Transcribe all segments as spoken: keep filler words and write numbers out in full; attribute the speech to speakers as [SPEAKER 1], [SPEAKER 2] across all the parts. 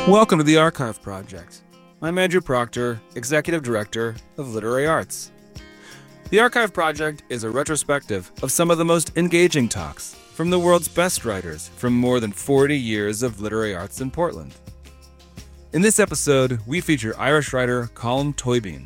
[SPEAKER 1] Welcome to the Archive Project. I'm Andrew Proctor, Executive Director of Literary Arts. The Archive Project is a retrospective of some of the most engaging talks from the world's best writers from more than forty years of literary arts in Portland. In this episode, we feature Irish writer Colm Tóibín.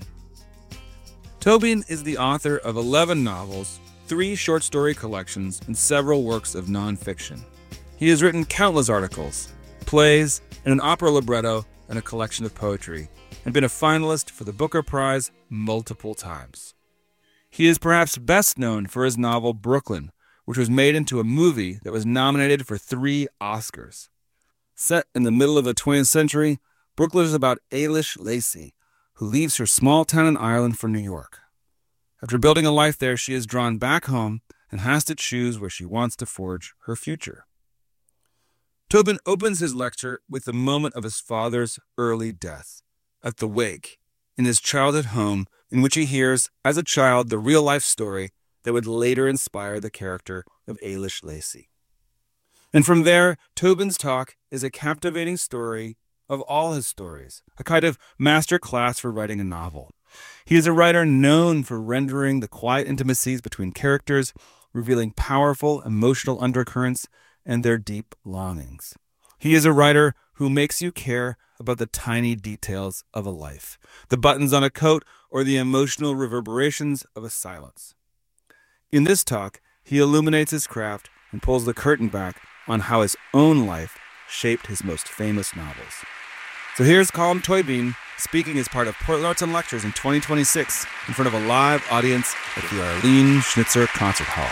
[SPEAKER 1] Tóibín is the author of eleven novels, three short story collections, and several works of nonfiction. He has written countless articles, plays, and an opera libretto and a collection of poetry, and been a finalist for the Booker Prize multiple times. He is perhaps best known for his novel Brooklyn, which was made into a movie that was nominated for three Oscars. Set in the middle of the twentieth century, Brooklyn is about Ailish Lacey, who leaves her small town in Ireland for New York. After building a life there, she is drawn back home and has to choose where she wants to forge her future. Tóibín opens his lecture with the moment of his father's early death, at the wake, in his childhood home, in which he hears, as a child, the real-life story that would later inspire the character of Ailish Lacey. And from there, Tóibín's talk is a captivating story of all his stories, a kind of master class for writing a novel. He is a writer known for rendering the quiet intimacies between characters, revealing powerful emotional undercurrents and their deep longings. He is a writer who makes you care about the tiny details of a life, the buttons on a coat, or the emotional reverberations of a silence. In this talk, he illuminates his craft and pulls the curtain back on how his own life shaped his most famous novels. So here's Colm Tóibín speaking as part of Portland Arts and Lectures in twenty twenty-six in front of a live audience at the Arlene Schnitzer Concert Hall.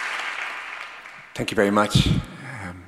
[SPEAKER 2] Thank you very much. Um,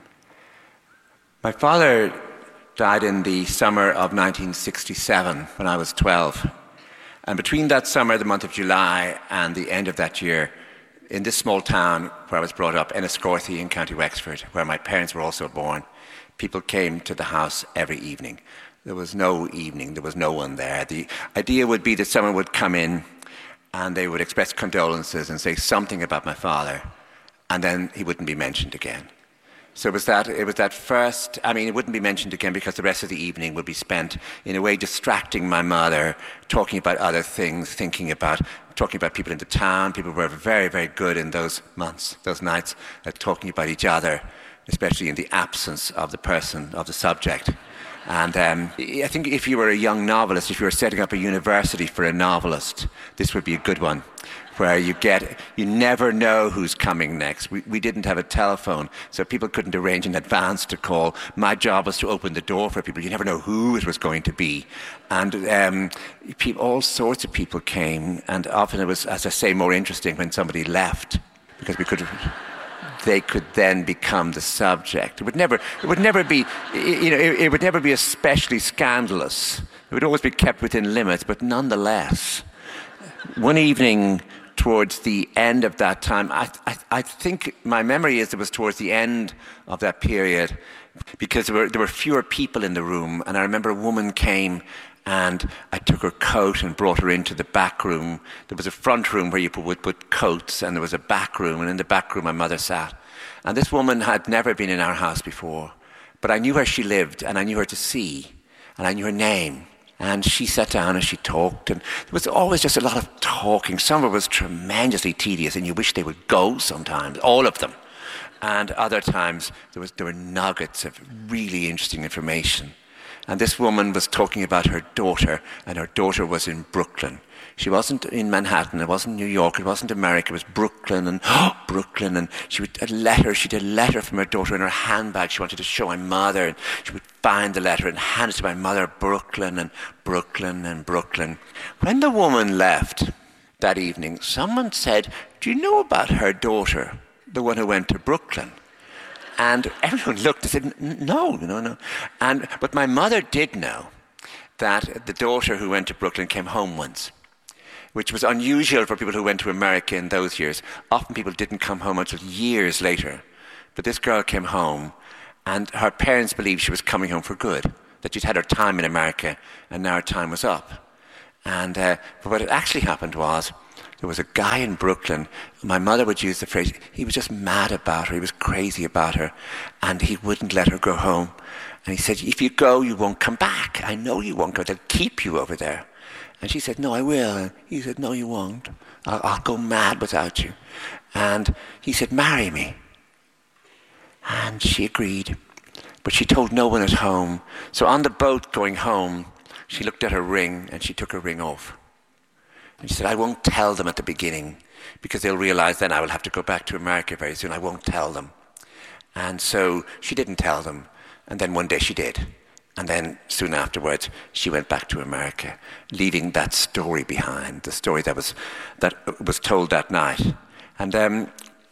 [SPEAKER 2] my father died in the summer of nineteen sixty-seven when I was twelve. And between that summer, the month of July, and the end of that year, in this small town where I was brought up, Enniscorthy in County Wexford, where my parents were also born, people came to the house every evening. There was no evening, there was no one there. The idea would be that someone would come in and they would express condolences and say something about my father, and then he wouldn't be mentioned again. So it was that it was that first, I mean, it wouldn't be mentioned again because the rest of the evening would be spent in a way distracting my mother, talking about other things, thinking about, talking about people in the town. People were very, very good in those months, those nights, at talking about each other, especially in the absence of the person, of the subject. And um, I think if you were a young novelist, if you were setting up a university for a novelist, this would be a good one, where you get, you never know who's coming next. We, we didn't have a telephone, so people couldn't arrange in advance to call. My job was to open the door for people. You never know who it was going to be. And um, people, all sorts of people came, and often it was, as I say, more interesting when somebody left, because we could... they could then become the subject. It would never, it would never be, you know, it, it would never be especially scandalous. It would always be kept within limits, but nonetheless, one evening towards the end of that time, I, I, I think my memory is it was towards the end of that period, because there were, there were fewer people in the room, and I remember a woman came and I took her coat and brought her into the back room. There was a front room where you would put coats, and there was a back room, and in the back room my mother sat. And this woman had never been in our house before, but I knew where she lived, and I knew her to see, and I knew her name. And she sat down and she talked, and there was always just a lot of talking. Some of it was tremendously tedious, and you wish they would go sometimes, all of them. And other times there was there were nuggets of really interesting information. And this woman was talking about her daughter, and her daughter was in Brooklyn. She wasn't in Manhattan, it wasn't New York, it wasn't America, it was Brooklyn, and oh, Brooklyn, and she would a letter, she did a letter from her daughter in her handbag. She wanted to show my mother, and she would find the letter and hand it to my mother, Brooklyn, and Brooklyn, and Brooklyn. When the woman left that evening, someone said, "Do you know about her daughter, the one who went to Brooklyn?" And everyone looked and said, no, no, no. And, but my mother did know that the daughter who went to Brooklyn came home once, which was unusual for people who went to America in those years. Often people didn't come home until years later. But this girl came home, and her parents believed she was coming home for good, that she'd had her time in America, and now her time was up. And uh, but what had actually happened was there was a guy in Brooklyn, my mother would use the phrase, he was just mad about her, he was crazy about her, and he wouldn't let her go home. And he said, if you go, you won't come back. I know you won't go, they'll keep you over there. And she said, no, I will. And he said, no, you won't. I'll, I'll go mad without you. And he said, marry me. And she agreed. But she told no one at home. So on the boat going home, she looked at her ring and she took her ring off. And she said, I won't tell them at the beginning because they'll realize then I will have to go back to America very soon. I won't tell them. And so she didn't tell them. And then one day she did. And then soon afterwards, she went back to America, leaving that story behind, the story that was that was told that night. And um,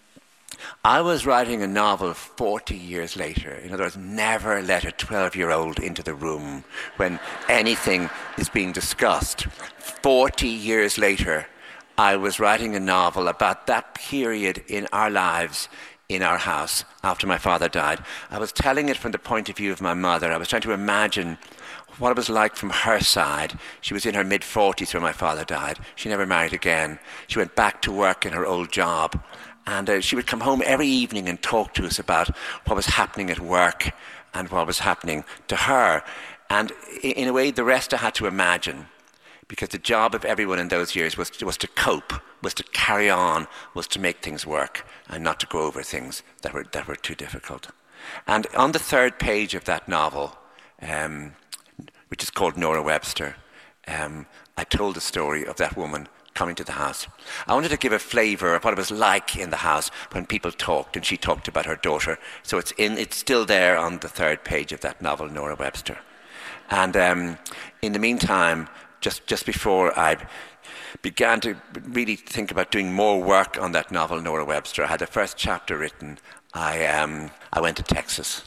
[SPEAKER 2] I was writing a novel forty years later. In other words, never let a twelve-year-old into the room when anything is being discussed. forty years later, I was writing a novel about that period in our lives, in our house, after my father died. I was telling it from the point of view of my mother. I was trying to imagine what it was like from her side. She was in her mid-forties when my father died. She never married again. She went back to work in her old job. And uh, she would come home every evening and talk to us about what was happening at work and what was happening to her. And in a way, the rest I had to imagine, because the job of everyone in those years was to, was to cope, was to carry on, was to make things work and not to go over things that were that were too difficult. And on the third page of that novel, um, which is called Nora Webster, um, I told the story of that woman coming to the house. I wanted to give a flavour of what it was like in the house when people talked, and she talked about her daughter. So it's in, it's still there on the third page of that novel, Nora Webster. And um, in the meantime, just just before I began to really think about doing more work on that novel, Nora Webster, I had the first chapter written. I um, I went to Texas.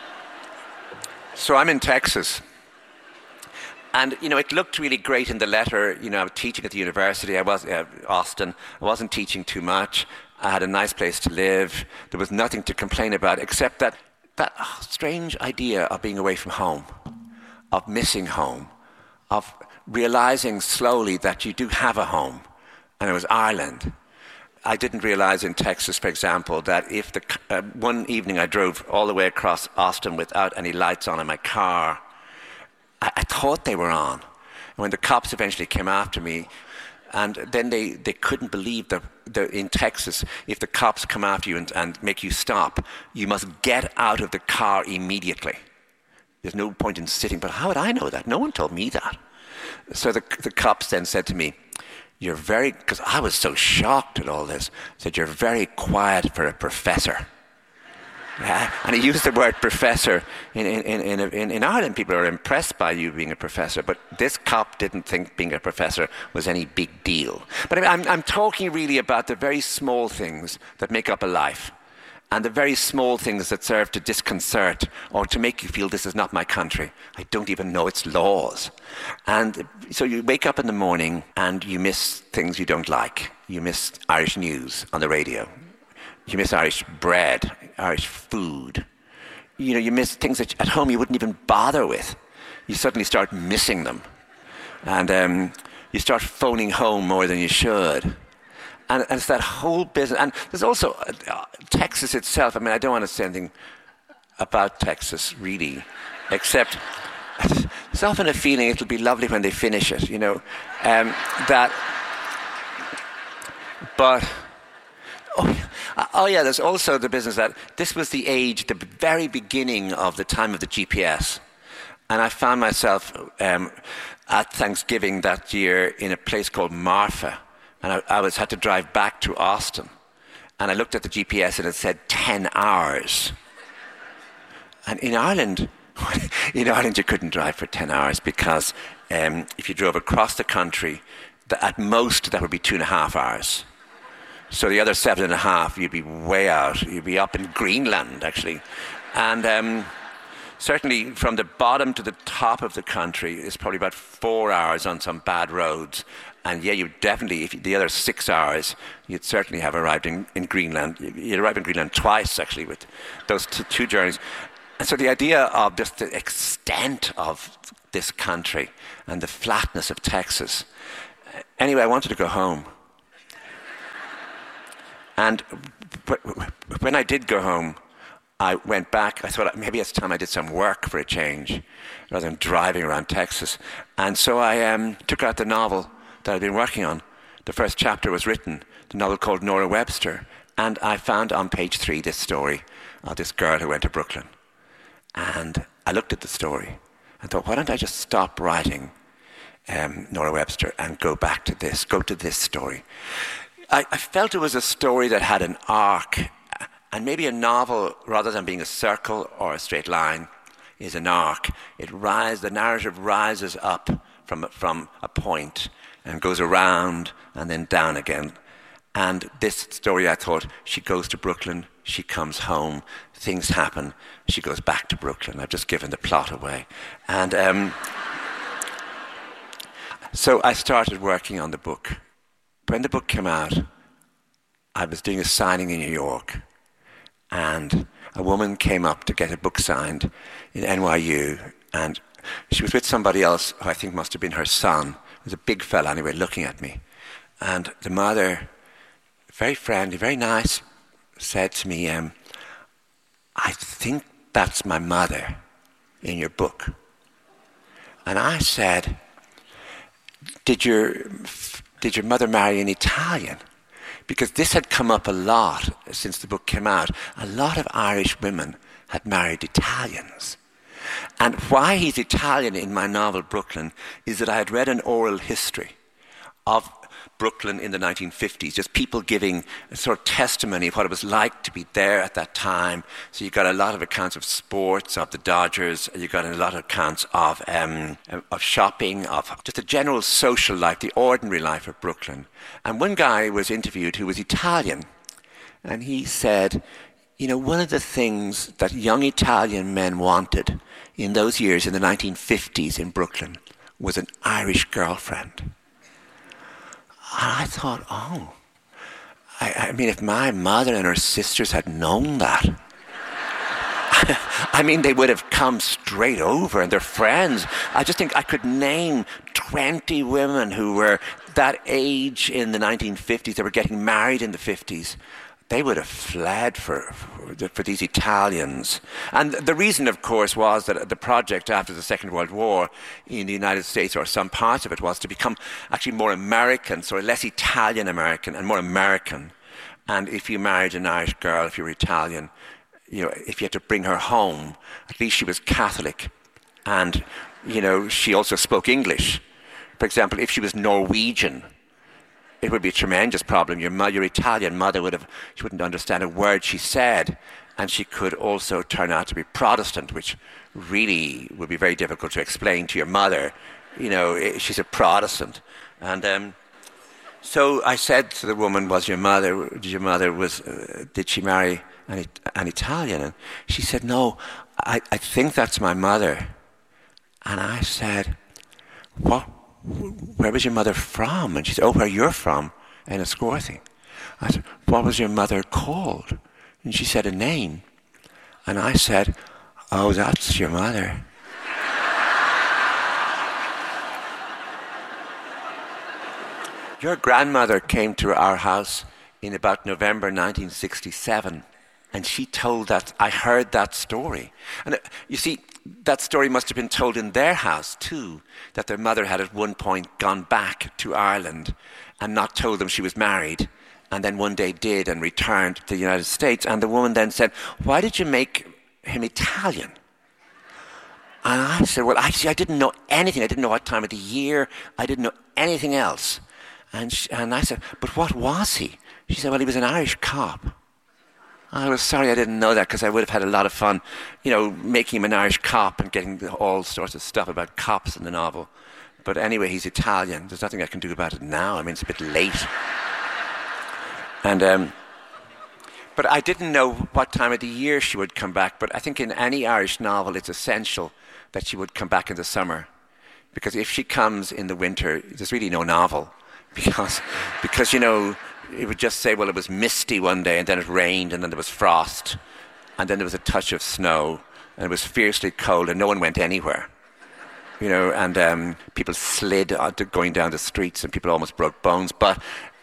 [SPEAKER 2] So I'm in Texas. And, you know, it looked really great in the letter. You know, I was teaching at the university. I was, uh, Austin. I wasn't teaching too much. I had a nice place to live. There was nothing to complain about except that, that oh, strange idea of being away from home, of missing home, of realizing slowly that you do have a home. And it was Ireland. I didn't realize in Texas, for example, that if the uh, one evening I drove all the way across Austin without any lights on in my car, I, I thought they were on. And when the cops eventually came after me, and then they, they couldn't believe that, that in Texas, if the cops come after you and, and make you stop, you must get out of the car immediately. There's no point in sitting, but how would I know that? No one told me that. So the, the cops then said to me, you're very, because I was so shocked at all this, said, you're very quiet for a professor. Yeah, and he used the word professor. In, in, in, in, in Ireland, people are impressed by you being a professor, but this cop didn't think being a professor was any big deal. But I mean, I'm, I'm talking really about the very small things that make up a life, and the very small things that serve to disconcert or to make you feel this is not my country. I don't even know its laws. And so you wake up in the morning and you miss things you don't like. You miss Irish news on the radio. You miss Irish bread, Irish food. You know, you miss things that at home you wouldn't even bother with. You suddenly start missing them. And um, you start phoning home more than you should. And, and it's that whole business. And there's also uh, Texas itself. I mean, I don't want to say anything about Texas, really, except there's often a feeling it'll be lovely when they finish it, you know. Um, that, but... Oh, oh yeah, there's also the business that this was the age, the very beginning of the time of the G P S. And I found myself um, at Thanksgiving that year in a place called Marfa. And I, I was had to drive back to Austin. And I looked at the G P S and it said ten hours. And in Ireland, in Ireland you couldn't drive for ten hours because um, if you drove across the country, the, at most that would be two and a half hours. So the other seven and a half, you'd be way out. You'd be up in Greenland, actually. And um, certainly from the bottom to the top of the country, it's probably about four hours on some bad roads. And yeah, you definitely, if you, the other six hours, you'd certainly have arrived in, in Greenland. You'd arrived in Greenland twice, actually, with those t- two journeys. And so the idea of just the extent of this country and the flatness of Texas. Anyway, I wanted to go home. And when I did go home, I went back. I thought maybe it's time I did some work for a change, rather than driving around Texas. And so I um, took out the novel that I'd been working on. The first chapter was written, the novel called Nora Webster. And I found on page three this story of this girl who went to Brooklyn. And I looked at the story and thought, why don't I just stop writing um, Nora Webster and go back to this, go to this story. I, I felt it was a story that had an arc. And maybe a novel, rather than being a circle or a straight line, is an arc. It rise, the narrative rises up from, from a point and goes around and then down again. And this story, I thought, she goes to Brooklyn, she comes home, things happen, she goes back to Brooklyn. I've just given the plot away. And um, so I started working on the book. When the book came out, I was doing a signing in New York. And a woman came up to get a book signed in N Y U, and she was with somebody else who I think must have been her son. It was a big fella anyway, looking at me. And the mother, very friendly, very nice, said to me, um, I think that's my mother in your book. And I said, did your, did your mother marry an Italian? Because this had come up a lot since the book came out. A lot of Irish women had married Italians. And why he's Italian in my novel Brooklyn is that I had read an oral history of Brooklyn in the nineteen fifties, just people giving a sort of testimony of what it was like to be there at that time. So you got a lot of accounts of sports, of the Dodgers, you got a lot of accounts of um, of shopping, of just the general social life, the ordinary life of Brooklyn. And one guy was interviewed who was Italian, and he said, you know, one of the things that young Italian men wanted in those years, in the nineteen fifties in Brooklyn, was an Irish girlfriend. And I thought, oh, I, I mean, if my mother and her sisters had known that, I mean, they would have come straight over, and their friends. I just think I could name twenty women who were that age in the nineteen fifties, they were getting married in the fifties. They would have fled for, for, for these Italians. And the reason, of course, was that the project after the Second World War in the United States, or some parts of it, was to become actually more American, so less Italian-American and more American. And if you married an Irish girl, if you were Italian, you know, if you had to bring her home, at least she was Catholic. And, you know, she also spoke English. For example, if she was Norwegian, it would be a tremendous problem. Your, your Italian mother would have, she wouldn't understand a word she said, and she could also turn out to be Protestant, which really would be very difficult to explain to your mother. You know, she's a Protestant. And um, so I said to the woman, was your mother, did your mother, was, uh, did she marry an, an Italian? And she said, no, I, I think that's my mother. And I said, what? Where was your mother from? And she said, oh, where you're from, Enniscorthy. I said, what was your mother called? And she said a name. And I said, oh, that's your mother. Your grandmother came to our house in about November nineteen sixty-seven, and she told that, I heard that story. And uh, you see, that story must have been told in their house too, that their mother had at one point gone back to Ireland and not told them she was married, and then one day did and returned to the United States. And the woman then said, why did you make him Italian? And I said, well, actually, I didn't know anything. I didn't know what time of the year. I didn't know anything else. And, she, and I said, but what was he? She said, well, he was an Irish cop. I was sorry I didn't know that, because I would have had a lot of fun, you know, making him an Irish cop and getting all sorts of stuff about cops in the novel. But anyway, he's Italian. There's nothing I can do about it now. I mean, it's a bit late. And um, but I didn't know what time of the year she would come back. But I think in any Irish novel, it's essential that she would come back in the summer, because if she comes in the winter, there's really no novel, because because you know. It would just say, well, it was misty one day, and then it rained, and then there was frost, and then there was a touch of snow, and it was fiercely cold, and no one went anywhere. You know, and um, people slid going down the streets, and people almost broke bones. But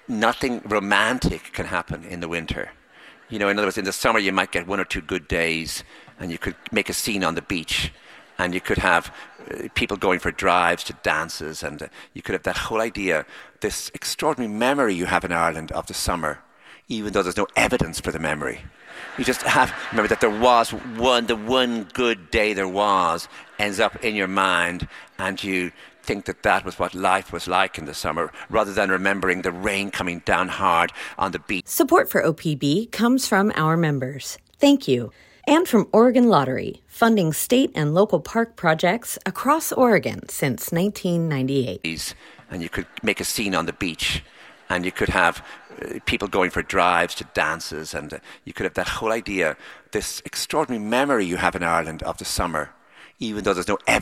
[SPEAKER 2] nothing romantic can happen in the winter. You know, in other words, in the summer you might get one or two good days and you could make a scene on the beach and you could have uh, people going for drives to dances and uh, you could have that whole idea, this extraordinary memory you have in Ireland of the summer, even though there's no evidence for the memory. You just have, remember that there was one, the one good day there was ends up in your mind and you think that that was what life was like in the summer, rather than remembering the rain coming down hard on the beach.
[SPEAKER 3] Support for O P B comes from our members. Thank you. And from Oregon Lottery, funding state and local park projects across Oregon since nineteen ninety-eight.
[SPEAKER 2] And you could make a scene on the beach and you could have uh, people going for drives to dances and uh, you could have that whole idea, this extraordinary memory you have in Ireland of the summer, even though there's no evidence